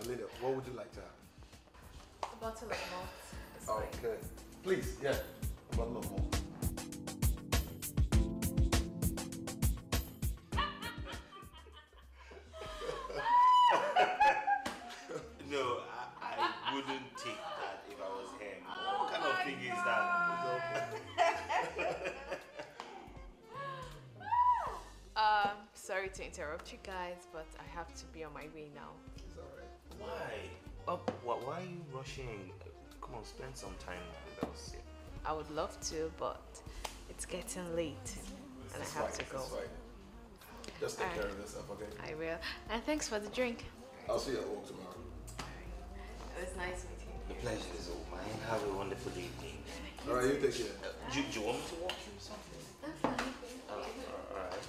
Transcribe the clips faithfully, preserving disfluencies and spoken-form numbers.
Linda, what would you like to have? A bottle of malt. Okay. Please, yeah, a bottle of malt. No, I, I wouldn't take that if I was him. Oh, what kind of thing is that? um, sorry to interrupt you guys, but I have to be on my way now. It's alright. Why? Oh, why, why are you rushing? Come on, spend some time with us. I would love to, but it's getting late and It's I have fine, to go. it's fine. Just take All care right. of yourself, okay? I will. And thanks for the drink. I'll see you at work tomorrow. It was nice meeting you. The pleasure is all mine. Have a wonderful evening. Alright, you take care. Uh, do, do you want me to walk you or something? I'm fine. Oh, alright.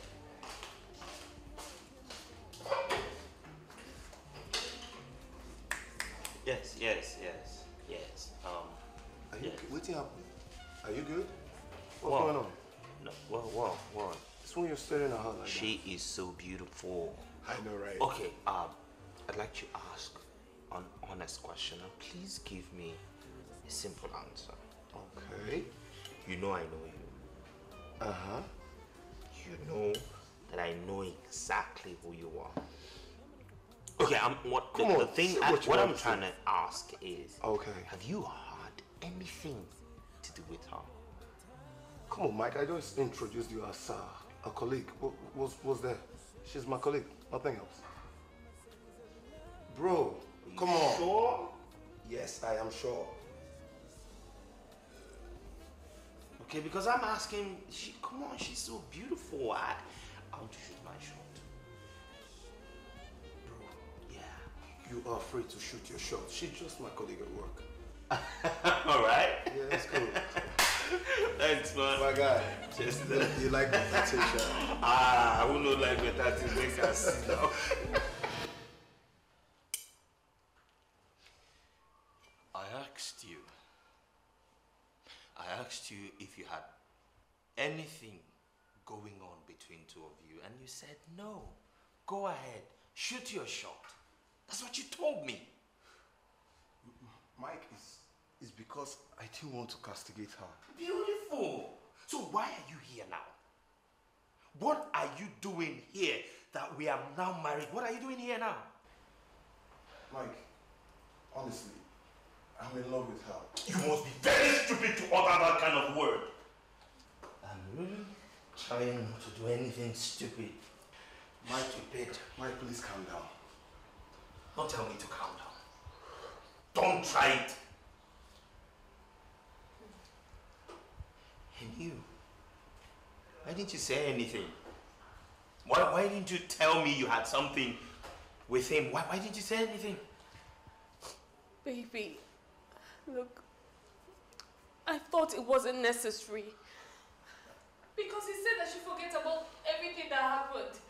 Yes, yes, yes, yes. Um, Are you yes. what's happening? Are you good? What's What? going on? No, what, what, what? It's when you're staring at her like She is so beautiful. that. I know, right? Okay, um, I'd like to ask an honest question, and please give me a simple answer. Okay. You know I know you. Uh-huh. You know that I know exactly who you are. Okay, I'm what the, Come on, the thing say I, what you what want I'm to trying say. to ask is, Okay. have you had anything to do with her? Come on, Mike. I just introduced you as uh, a colleague. What was was there? She's my colleague. Nothing else. Bro, come on. Sure? Yes, I am sure. Okay, because I'm asking, she, come on, she's so beautiful. I, I want to shoot my shot. Bro, Yeah. you are free to shoot your shot. She's just my colleague at work. All right. Yeah, that's cool. Thanks, man. My guy. Just You like that t-shirt? Ah, who knows like better to make us sit down? I asked you. I asked you if you had anything going on between two of you, and you said no. Go ahead, shoot your shot. That's what you told me. Mike, is is because I didn't want to castigate her. Beautiful. So why are you here now? What are you doing here that we are now married? What are you doing here now? Mike, honestly, I'm in love with her. You must be very stupid to utter that kind of word. I'm really trying not to do anything stupid. Mike, stupid. Mike, please calm down. Don't tell me to calm down. Don't try it. And you, why didn't you say anything? Why, why didn't you tell me you had something with him? Why, why didn't you say anything? Baby, look, I thought it wasn't necessary. Because he said I should forget about everything that happened.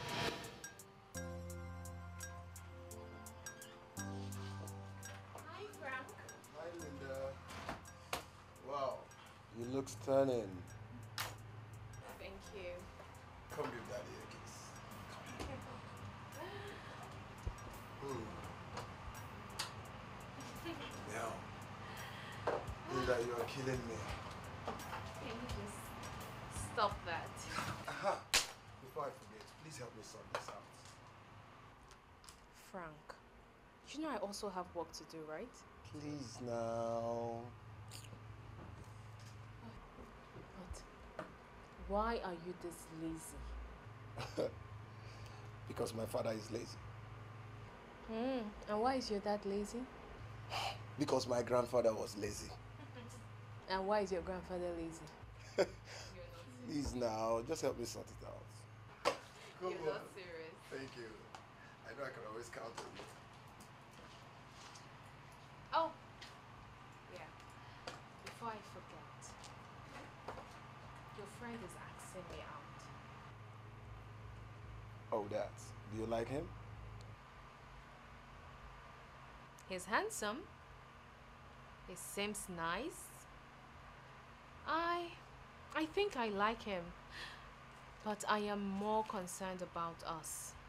Hi, Frank. Hi, Linda. Wow, you look stunning. Thank you. Come give Daddy a kiss. Hmm. Now, Linda, you are killing me. Can you just stop that? Aha! Before I forget, please help me sort this out. Frank, you know I also have work to do, right? Please now. But why are you this lazy? Because my father is lazy. Hmm, and why is your dad lazy? Because my grandfather was lazy. And why is your grandfather lazy? Please now, just help me sort it out. Come You're on. not serious. Thank you. I know I can always count on you. Oh, yeah. Before I forget, your friend is asking me out. Oh, that. Do you like him? He's handsome. He seems nice. I, I think I like him. But I am more concerned about us.